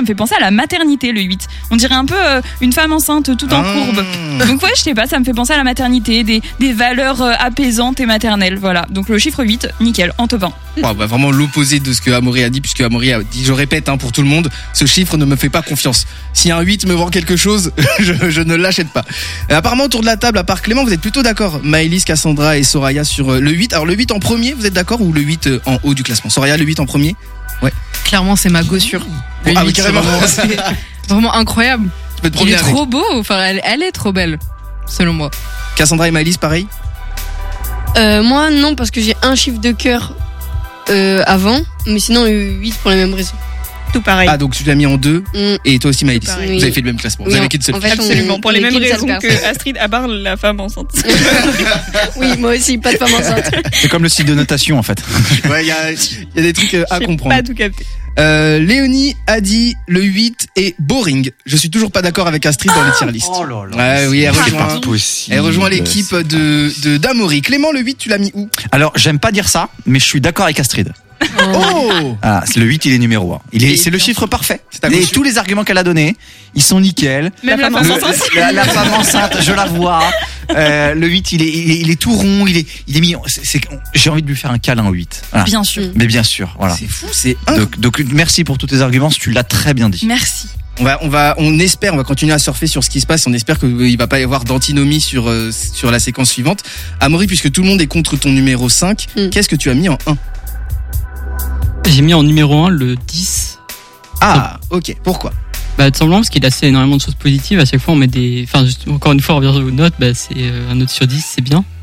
me fait penser à la maternité, le 8. On dirait un peu une femme enceinte tout en courbe. Donc ouais, je sais pas, ça me fait penser à la maternité, des valeurs apaisantes et maternelles. Voilà, donc le chiffre 8, nickel, en top 1. Wow, bah vraiment l'opposé de ce que Amaury a dit, puisque Amaury a dit, je répète pour tout le monde, ce chiffre ne me fait pas confiance. Si un 8 me vend quelque chose, je ne l'achète pas. Apparemment autour de la table, à part Clément, vous êtes plutôt d'accord, Maëlys, Cassandra et Soraya, sur le 8. Alors le 8 en premier, vous êtes d'accord, ou le 8 en haut du classement? Soraya, le 8 en premier? Ouais. Clairement, c'est ma gossure. Oui, carrément. C'est vraiment incroyable. Il est trop beau, enfin elle est trop belle, selon moi. Cassandra et Maëlys, pareil? Moi non, parce que j'ai un chiffre de cœur avant, mais sinon 8 pour la même raison. Tout pareil. Ah, donc tu l'as mis en 2, et toi aussi Maëlys. Oui. Vous avez fait le même classement. Vous avez qu'une seule. En fait, absolument, pour les mêmes raisons que que Astrid, à part la femme enceinte. Oui, moi aussi, pas de femme enceinte. C'est comme le site de notation en fait. Ouais, il y a des trucs à comprendre. Pas tout capté. Léonie a dit le 8 est boring. Je suis toujours pas d'accord avec Astrid dans les tier list. Oh là là. Ouais, oui, elle rejoint l'équipe d'Amaury. Clément, le 8, tu l'as mis où? Alors, j'aime pas dire ça, mais je suis d'accord avec Astrid. Oh! Ah, le 8, il est numéro 1. C'est le chiffre parfait. Et tous les arguments qu'elle a donnés, ils sont nickel. Même la femme enceinte. La femme enceinte, je la vois. Le 8, il est tout rond, il est mis, j'ai envie de lui faire un câlin au 8. Voilà. Bien sûr. Mais bien sûr, voilà. C'est fou, c'est Donc, merci pour tous tes arguments, tu l'as très bien dit. Merci. On va continuer à surfer sur ce qui se passe. On espère qu'il va pas y avoir d'antinomie sur la séquence suivante. Amaury, puisque tout le monde est contre ton numéro 5, qu'est-ce que tu as mis en 1? J'ai mis en numéro 1 le 10. Ah, ok. Pourquoi? Tout simplement parce qu'il a fait énormément de choses positives. À chaque fois, on met des. Enfin, encore une fois, on revient aux notes. C'est un note sur 10, c'est bien.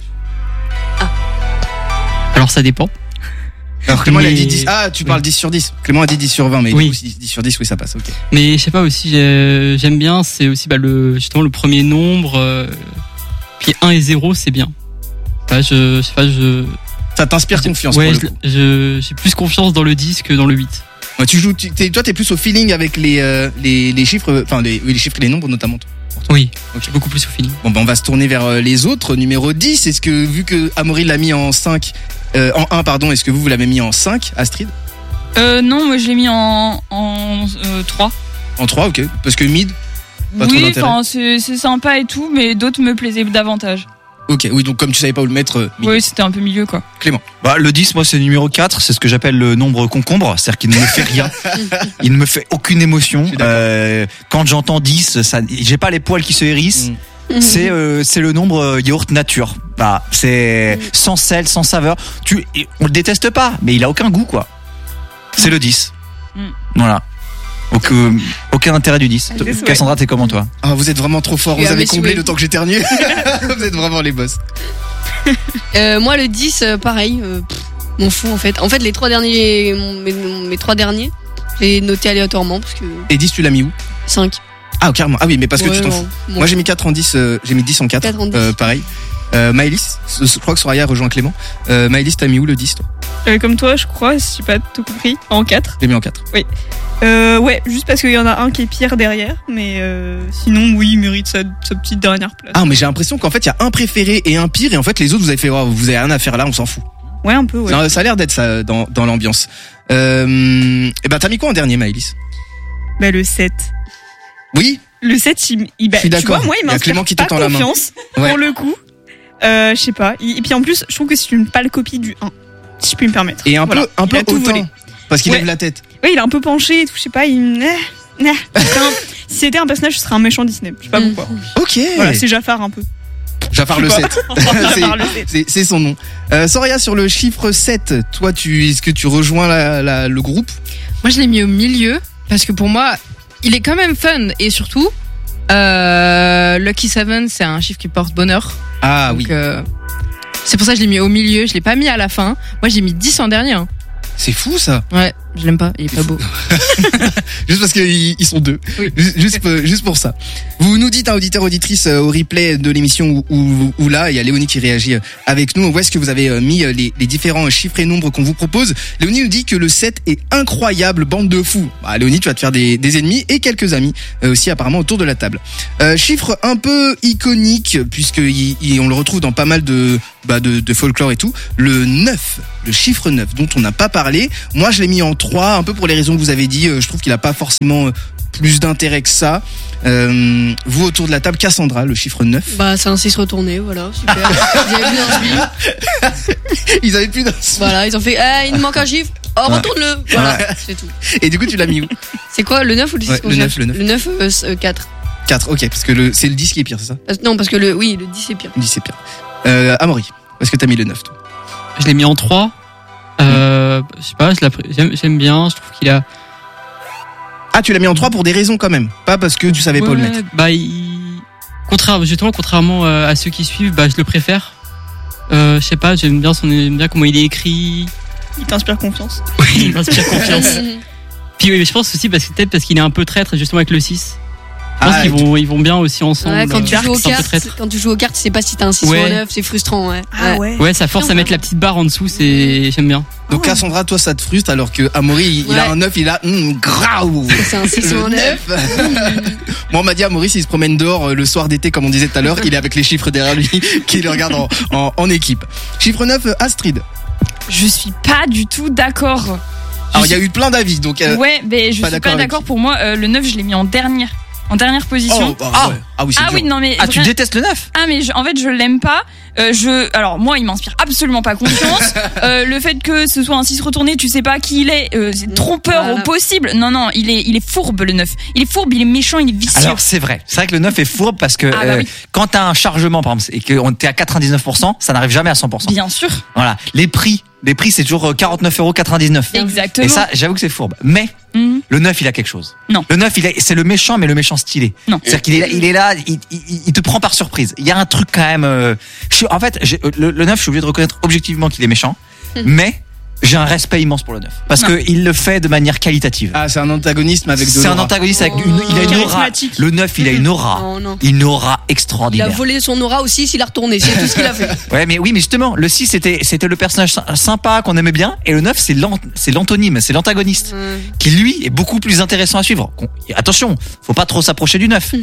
Alors, ça dépend. Alors, Clément, il a dit 10. Ah, tu parles 10 sur 10. Clément a dit 10 sur 20, mais oui. Du coup, 10 sur 10, oui, ça passe, ok. Mais je sais pas aussi, j'aime bien, c'est aussi justement le premier nombre. Puis 1 et 0, c'est bien. Je sais pas, Ça t'inspire confiance, ouais, pour le coup. J'ai plus confiance dans le 10 que dans le 8. Ouais, toi, t'es plus au feeling avec les chiffres, enfin, les chiffres et les nombres, notamment. Oui, okay. J'ai beaucoup plus au feeling. Bon, on va se tourner vers les autres. Numéro 10, est-ce que, vu que Amaury l'a mis en 5, en 1, pardon, est-ce que vous l'avez mis en 5, Astrid? Non, moi je l'ai mis en 3. En 3, ok. Parce que mid, pas oui, trop d'intérêt. C'est sympa et tout, mais d'autres me plaisaient davantage. Ok, oui, donc comme tu savais pas où le mettre, oui, c'était un peu milieu, quoi. Clément. Le 10, moi, c'est le numéro 4, c'est ce que j'appelle le nombre concombre, c'est-à-dire qu'il ne me fait rien. Il ne me fait aucune émotion. Quand j'entends 10, j'ai pas les poils qui se hérissent. C'est le nombre yaourt nature. C'est sans sel, sans saveur. On le déteste pas, mais il a aucun goût, quoi. C'est le 10. Voilà. Aucun intérêt du 10. Cassandra, t'es comment, toi? Ah, vous êtes vraiment trop fort. Vous avez comblé le temps que j'éternuais. Vous êtes vraiment les boss. Moi, le 10, pareil. M'en fous, en fait. En fait, les 3 derniers, mes 3 derniers, j'ai noté aléatoirement parce que. Et 10, tu l'as mis où? 5. Ah, carrément. Ah oui, mais parce que tu t'en fous. Moi, j'ai mis 4 en 10, j'ai mis 10 en 4. 4 en 10. Pareil. Maëlys, je crois que Soraya rejoint Clément. Maëlys, t'as mis où le 10, toi? Comme toi, je crois, si j'ai pas tout compris, en 4. J'ai mis en 4. Oui. Ouais, juste parce qu'il y en a un qui est pire derrière, mais sinon, oui, il mérite sa petite dernière place. Ah, mais j'ai l'impression qu'en fait, il y a un préféré et un pire, et en fait, les autres, vous avez fait, vous avez rien à faire là, on s'en fout. Ouais, un peu, ouais. Ça a l'air d'être ça dans l'ambiance. T'as mis quoi en dernier, Maëlys? Le 7. Oui. Le 7, je suis d'accord. Tu vois, moi, il m'inspire pas confiance, pour le coup. Je sais pas. Et puis en plus, je trouve que c'est une pâle copie du 1. Si je puis me permettre. Et un peu hautain. Parce qu'il lève la tête. Oui, il est un peu penché et tout, je sais pas, si c'était un personnage, ce serait un méchant Disney. Je sais pas pourquoi. Ok. Voilà, c'est Jafar un peu. Jafar le 7. C'est son nom. Soraya, sur le chiffre 7, toi, est-ce que tu rejoins le groupe? Moi, je l'ai mis au milieu parce que pour moi, il est quand même fun et surtout, Lucky 7, c'est un chiffre qui porte bonheur. Ah donc, oui. C'est pour ça que je l'ai mis au milieu, je l'ai pas mis à la fin. Moi, j'ai mis 10 en dernier. C'est fou, ça. Ouais, je l'aime pas, il est pas beau. Juste parce qu'ils sont deux. Oui. Juste pour ça. Vous nous dites, auditeur, auditrice, au replay de l'émission ou là, il y a Léonie qui réagit avec nous. Où est-ce que vous avez mis les différents chiffres et nombres qu'on vous propose? Léonie nous dit que le 7 est incroyable, bande de fous. Léonie, tu vas te faire des ennemis et quelques amis aussi apparemment autour de la table. Chiffre un peu iconique, puisque on le retrouve dans pas mal de folklore et tout. Le 9, le chiffre 9, dont on n'a pas parlé. Moi, je l'ai mis en 3, un peu pour les raisons que vous avez dit. Je trouve qu'il a pas pas forcément plus d'intérêt que ça. Vous autour de la table, Cassandra, le chiffre 9. Bah, c'est un 6 retourné, voilà, super. Ils avaient plus d'un SBI. Ils avaient plus d'un. Voilà, ils ont fait, il nous manque un chiffre. Oh, retourne-le. Voilà, c'est tout. Et du coup, tu l'as mis où? C'est quoi, le 9 ou le 6 Ouais, le 9, le 9. Le 9, 4. 4, ok, parce que c'est le 10 qui est pire, c'est ça? Non, parce que le 10 c'est pire. Le 10 c'est pire. Amaury, où est-ce que t'as mis le 9, toi? Je l'ai mis en 3. Je sais pas, j'aime bien. Je trouve qu'il a. Ah, tu l'as mis en 3 pour des raisons quand même. Pas parce que tu savais pas où le mettre. Bah, contrairement à ceux qui suivent, bah, je le préfère. Je sais pas, j'aime bien comment il est écrit. Il t'inspire confiance. Oui, il m'inspire confiance. Puis oui, je pense aussi peut-être parce qu'il est un peu traître justement avec le 6. Je pense qu'ils vont bien aussi ensemble. Ouais, quand tu joues aux c'est un peu cartes, traître. tu sais pas si t'as un 6 ou un 9, c'est frustrant, ouais. Ah ouais. Ouais, ça force à mettre la petite barre en dessous, j'aime bien. Donc Cassandra, toi ça te frustre alors que Amaury il a un 9, il a grave. C'est un 6 ou un 9. Moi on m'a dit Amaury s'il se promène dehors le soir d'été comme on disait tout à l'heure, il est avec les chiffres derrière lui qui le regardent en équipe. Chiffre 9, Astrid. Je suis pas du tout d'accord. Alors il y a eu plein d'avis donc ouais, mais je suis pas d'accord pour moi. Le 9, je l'ai mis en dernière position. Ouais. Ah oui, c'est dur. Oui, non mais tu détestes le 9? Ah mais en fait je l'aime pas. Alors moi il m'inspire absolument pas confiance. Le fait que ce soit un 6 retourné, tu sais pas qui il est, c'est trompeur au possible. Non, il est fourbe le 9. Il est fourbe, il est méchant, il est vicieux. Alors c'est vrai que le 9 est fourbe parce que oui. quand t'as un chargement par exemple et que t'es à 99%, ça n'arrive jamais à 100%. Bien sûr. Voilà, les prix c'est toujours 49,99 €. Exactement. Et ça, j'avoue que c'est fourbe. Mais le 9, il a quelque chose. Non. Le 9, c'est le méchant, mais le méchant stylé. Non. C'est-à-dire qu'il il est là, il te prend par surprise. Il y a un truc quand même. Le 9, je suis obligé de reconnaître objectivement qu'il est méchant, mais j'ai un respect immense pour le 9 parce que il le fait de manière qualitative. Ah, c'est un antagonisme avec de C'est l'aura. un antagoniste avec il a une aura. Le 9, il a une aura. Non. Une aura Il extraordinaire. a volé son aura aussi, il a retourné, c'est tout ce qu'il a fait. Ouais, mais justement, le 6 c'était le personnage sympa qu'on aimait bien et le 9 c'est l'antonyme, c'est l'antagoniste qui lui est beaucoup plus intéressant à suivre. Attention, faut pas trop s'approcher du 9.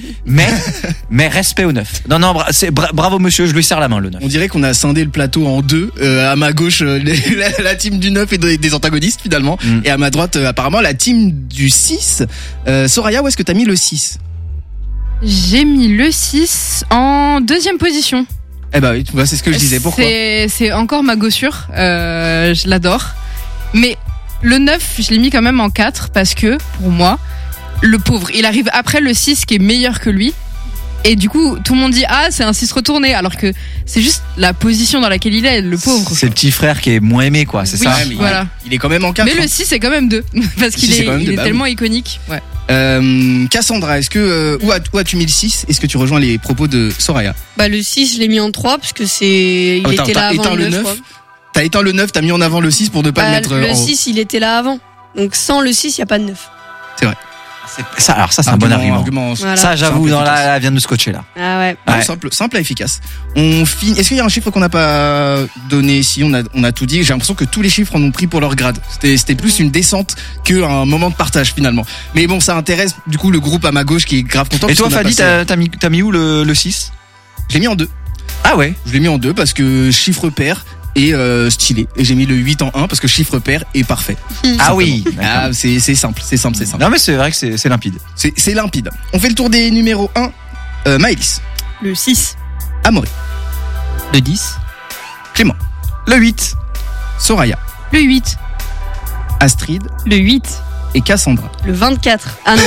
mais respect au 9. Non, bravo monsieur, je lui serre la main le 9. On dirait qu'on a scindé le plateau en deux. À ma gauche, la team du 9 et des antagonistes finalement. Et à ma droite, apparemment, la team du 6. Soraya, où est-ce que t'as mis le 6? J'ai mis le 6 en 2e position. Eh bah oui, tu vois, c'est ce que je disais. Pourquoi? C'est encore ma gossure. Je l'adore. Mais le 9, je l'ai mis quand même en 4 parce que, pour moi, le pauvre, il arrive après le 6 qui est meilleur que lui. Et du coup, tout le monde dit c'est un 6 retourné, alors que c'est juste la position dans laquelle il est, le pauvre. C'est le petit frère qui est moins aimé, quoi, c'est ça. Mais voilà. Il est quand même en 4. Mais le 6 c'est quand même 2 parce qu'il est tellement iconique. Ouais. Cassandra, est-ce que où as-tu mis le 6? Est-ce que tu rejoins les propos de Soraya? Bah, le 6, je l'ai mis en 3 parce que il était là avant le 9. T'as éteint le 9, t'as mis en avant le 6 pour ne pas le mettre le en 6, il était là avant. Donc sans le 6, il y a pas de 9. C'est vrai. Ça c'est un bon argument. Voilà. Ça, j'avoue, elle vient de nous scotcher là. Ah ouais. Ouais. Simple et efficace. On finit. Est-ce qu'il y a un chiffre qu'on n'a pas donné? Si on a tout dit. J'ai l'impression que tous les chiffres en ont pris pour leur grade. C'était plus une descente qu'un moment de partage finalement. Mais bon, ça intéresse du coup le groupe à ma gauche qui est grave content. Et toi, Fadi, t'as mis où le 6? Je l'ai mis en 2. Ah ouais. Je l'ai mis en 2 parce que chiffre pair et stylé. Et j'ai mis le 8 en 1 parce que chiffre pair est parfait. Ah oui. Ah, c'est simple. Non mais c'est vrai que c'est limpide. C'est limpide. On fait le tour des numéros 1. Maëlys. Le 6. Amaury. Le 10. Clément. Le 8. Soraya. Le 8. Astrid. Le 8. Et Cassandra. Le 24. Ah non.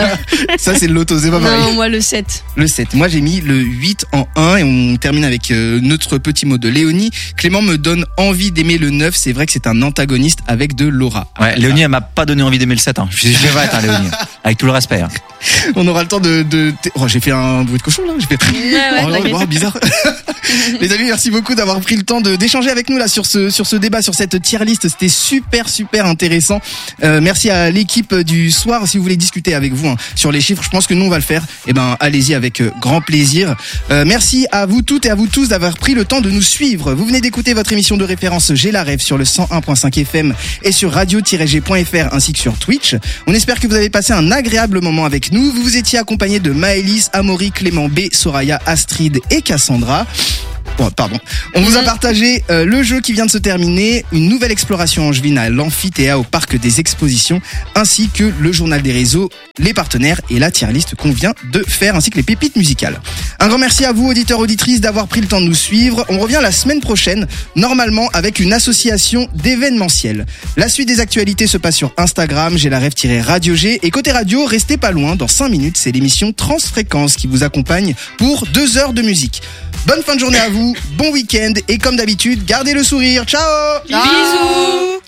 Ça c'est le loto, c'est pas pareil. Non, moi le 7. Le 7. Moi j'ai mis le 8 en 1 et on termine avec notre petit mot de Léonie. Clément me donne envie d'aimer le 9. C'est vrai que c'est un antagoniste avec de l'aura. Ouais, Léonie elle m'a pas donné envie d'aimer le 7. Je vais être Léonie. Avec tout le respect. On aura le temps Oh, j'ai fait un bruit de cochon là. J'ai fait. Ouais, bizarre. Les amis, merci beaucoup d'avoir pris le temps d'échanger avec nous là sur ce débat, sur cette tier list. C'était super intéressant. Merci à l'équipe du soir. Si vous voulez discuter avec vous sur les chiffres, je pense que nous on va le faire. Allez-y avec grand plaisir. Merci à vous toutes et à vous tous d'avoir pris le temps de nous suivre. Vous venez d'écouter votre émission de référence J'ai la rêve sur le 101.5 FM et sur radio-g.fr ainsi que sur Twitch. On espère que vous avez passé un agréable moment avec nous. Vous étiez accompagnés de Maëlys, Amaury, Clément B, Soraya, Astrid et Cassandra. On vous a partagé le jeu qui vient de se terminer, une nouvelle exploration angevine à l'Amphithéâtre au Parc des Expositions, ainsi que le journal des réseaux, les partenaires et la tier list qu'on vient de faire, ainsi que les pépites musicales. Un grand merci à vous, auditeurs, auditrices, d'avoir pris le temps de nous suivre. On revient la semaine prochaine, normalement avec une association d'événementiel. La suite des actualités se passe sur Instagram, j'ai la rêve-radio G. Et côté radio, restez pas loin, dans 5 minutes, c'est l'émission Transfréquence qui vous accompagne pour 2 heures de musique. Bonne fin de journée à vous, bon week-end et comme d'habitude, gardez le sourire. Ciao. Bisous.